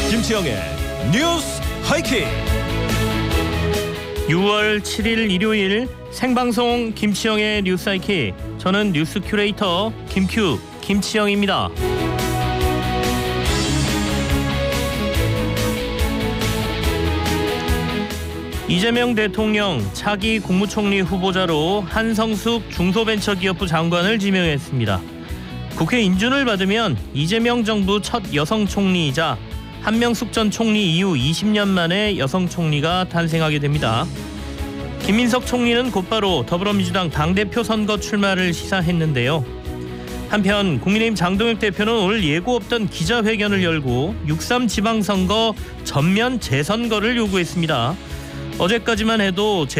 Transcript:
김치영의 뉴스 하이킥. 6월 7일 일요일 생방송 김치영의 뉴스 하이킥. 저는 뉴스 큐레이터 김치영입니다. 이재명 대통령 차기 국무총리 후보자로 한성숙 중소벤처기업부 장관을 지명했습니다. 국회 인준을 받으면 이재명 정부 첫 여성 총리이자 한명숙 전 총리 이후 20년 만에 여성 총리가 탄생하게 됩니다. 김민석 총리는 곧바로 더불어민주당 당대표 선거 출마를 시사했는데요. 한편 국민의힘 장동혁 대표는 오늘 예고 없던 기자회견을 열고 6.3 지방선거 전면 재선거를 요구했습니다. 어제까지만 해도